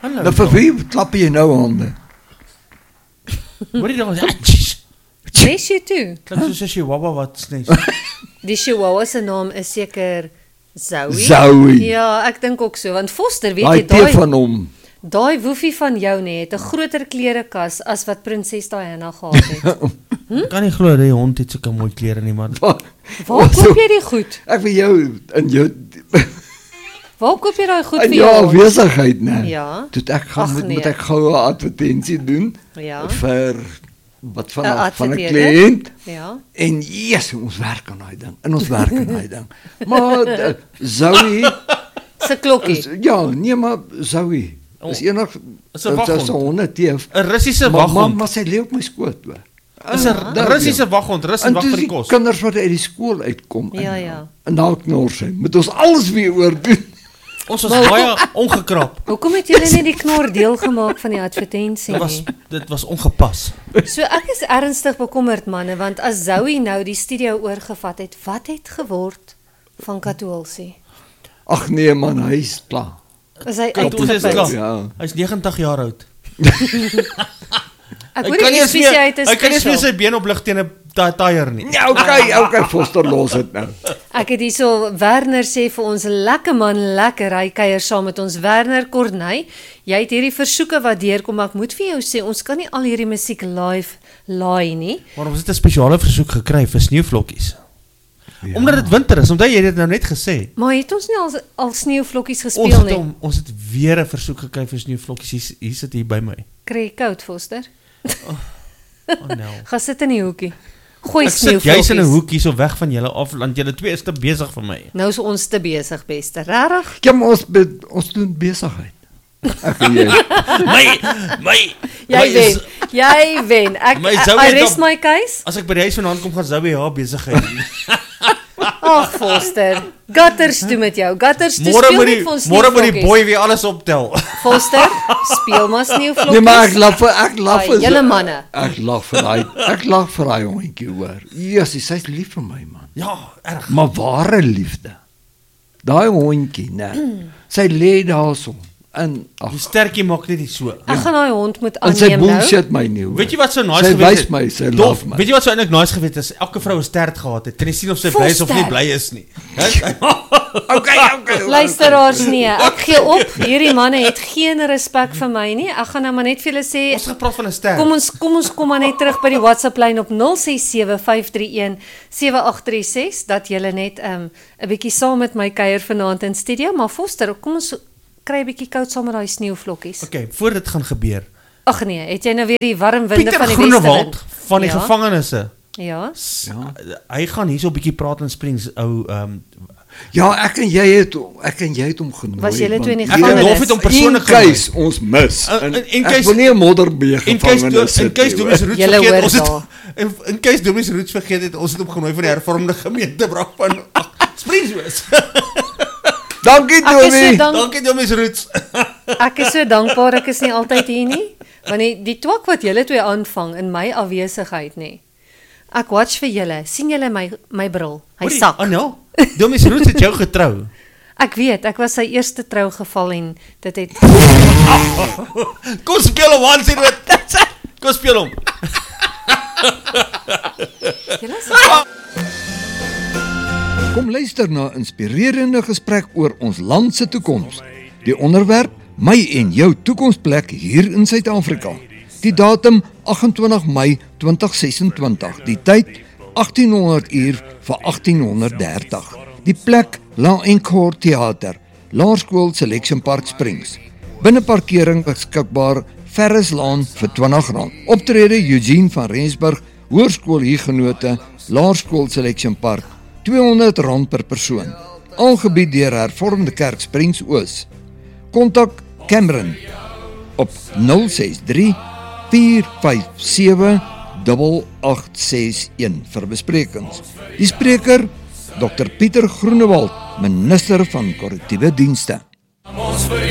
Nou vir wie klap jy nou hande? Hoor jy dan? Nes jy toe? Klink soos 'n chihuahua wat snes. Die chihuahua se naam is seker Zoe. Zoe. Ja, ek dink ook so, want Foster, weet Daai jy, tee van hom. daai woefie van jou het 'n groter klerekas as wat prinses Diana gehad het. Ek kan nie glo die hond het sulke mooi klere nie, maar Waar koop jy die goed? Ek wil jou in jou Waar koop jy daai goed in vir jou jou? afwesigheid, né? Ja. Toe ek gaan Ag, nee. moet ek gou 'n advertensie doen Ja. vir wat van 'n adverteerder? kliënt. Ja. En yes, ons werk aan daai ding. En ons werk aan daai ding. Maar Zoe Se klokkie. ja, nee, maar Zoe is enig is 'n waghond. Dis 'n hondeteef. 'n Russiese Maar waghond. sy lê op my skoot hoor. Is 'n Russiese waghond, rus en En wag toe vir die die kos. kinders wat uit die skool uitkom. Ja, ja. En daar knors hy. Moet ons alles weer oordoen. Ons was baie ongekrap. Hoekom het julle nie die knor deel gemaak van die advertensie nie? Dit was ongepas. So ek is ernstig bekommerd manne, want as Zoe nou die studio oorgevat het, wat het geword van Katolsie? Ag nee man, hy's klaar. Is hy Katolsie is uitgeput? klaar. Ja. Hy's 90 jaar oud. Ek hoor die spesialiteit is Hy kan nie special. eens sy been oplig teen 'n tyre nie. Ja, okay, Foster los dit nou. Ek het hierso Werner sê vir ons lekker man, lekker hy kuier saam met ons. Werner Corney, jy het hierdie versoeke wat deurkom, maar ek moet vir jou sê ons kan nie al hierdie musiek live laai nie. Maar ons het 'n spesiale versoek gekry vir sneeuvlokkies. Ja. Omdat dit winter is, omdat jy dit nou net gesê. Maar het ons nie al sneeuvlokkies Ons gespeel het, nie? ons het weer 'n versoek gekry vir sneeuvlokkies. Hier sit hier by my. Kry jy koud, Foster? Oh no. Gaan sit in die hoekie. Gooi Ek sit juis in 'n sneeuvlokkies. hoekie so weg van julle af, want julle twee is te besig vir my. Nou is ons te besig, beste. Regtig? Ja, maar ons doen besigheid. Ek en jy. My Jy wen. Jy wen. Ek My Zoe I het rest op- my case. As ek by die huis vandaan kom, gaan Zoe haar besigheid. Ag, Foster. Gutters toe met jou. Gutters toe Môre speel moet net vir ons die môre moet die sneeuvlokkies. boy weer alles optel. Foster, speel maar sneeuvlokkies. Nee, maar ek lag vir Julle manne. Ek lag vir daai hondjie hoor. Jesus, sy's lief vir my man. Ja, erg. Maar ware liefde. Daai hondjie, né? Sy lê daarso in Die sterkie maak net nie so. Ek gaan daai hond moet en sy aanneem nou. bullshit my nie. Hoor. Weet jy wat so nice sy gewees wys het? my, sy Dof, love my. weet jy wat so eintlik nice gewees het? As elke vrou 'n stert gehad het, kan jy sien of sy bly is of nie Volstert. bly is nie. Okay. Luisteraars nee, ek gee op. Hierdie manne het geen respek vir my nie. Ek gaan nou maar net vir julle sê Ons het gepraat van 'n stert. Kom maar net terug by die WhatsApp lyn op 0675317836 dat julle net 'n bietjie saam met my kuier vanaand in studio, maar Foster, kom ons kry 'n bietjie koud saam met daai sneeuvlokkies. Okay, voor dit gaan gebeur. Ag nee, het jy nou weer die warm winde Pieter van die Groenewald Westerwind? van die Ja. gevangenisse. Ja. Hy gaan hierso 'n bietjie praat in Springs ou Ja, ek en jy het hom genooi. Was julle twee in die Ek en gevangenis? Dolf het hom persoonlik in case ons mis. In Ek case- wil nie 'n modderbeer in case gevangenis sit. Domies Roots Julle vergeet hoor ons het daar. in case Domies Roots vergeet het ons het hom genooi vir die hervormde gemeente Brakpan. Springs. Dankie Ek is so Tony. Dankie Domies Roots. Ek is so dankbaar ek is nie altyd hier nie, want die twak wat julle twee aanvang in my afwesigheid nê. Ek watch vir julle. sien julle my bril? Hy sak. Ah nou. Domies Roots het jou getrou. Ek weet, ek was sy eerste trougeval en dit het Kom speel hom aan sien wat. Kom speel hom. julle is Kom luister na 'n inspirerende gesprek oor ons land se toekoms. Die onderwerp: my en jou toekomsplek hier in Suid-Afrika. Die datum: 28 Mei 2026. Die tyd: 1800 uur vir 1830. Die plek: La Encore Theater, Laerskool Selection Park Springs. Binneparkering beskikbaar, Ferrislaan vir R20. Optrede: Eugene van Rensburg, Hoërskool Huguenote, Laerskool Selection Park, R200 per persoon. Aangebied deur Hervormde Kerk Springs Oos. Kontak Cameron op 063 457 8861 vir besprekings. Die spreker: Dr. Pieter Groenewald, minister van korrektiewe dienste.